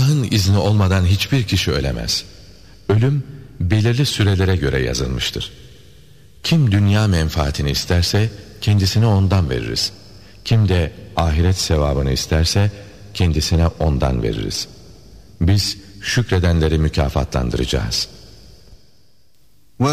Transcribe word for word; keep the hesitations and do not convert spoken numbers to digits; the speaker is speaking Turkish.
Allah'ın izni olmadan hiçbir kişi ölemez. Ölüm belirli sürelere göre yazılmıştır. Kim dünya menfaatini isterse kendisine ondan veririz. Kim de ahiret sevabını isterse kendisine ondan veririz. Biz şükredenleri mükafatlandıracağız.